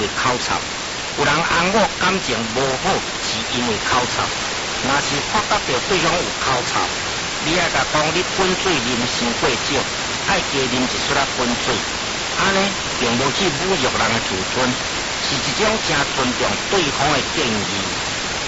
口臭。有人红我感情无好，是因为口臭。若是发觉到对方有口臭，你爱甲讲你滚水啉伤过少，爱加啉一撮滚水。安尼并无去侮辱人的自尊，是一种真尊重对方的建议。